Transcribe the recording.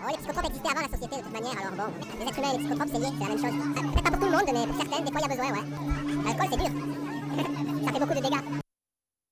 les psychotropes existaient avant la société de toute manière, alors bon, les êtres humains et les psychotropes, c'est lié, c'est la même chose. Peut-être pas pour tout le monde, mais pour certaines, des fois il y a besoin, ouais. L'alcool, c'est dur. Ça fait beaucoup de dégâts.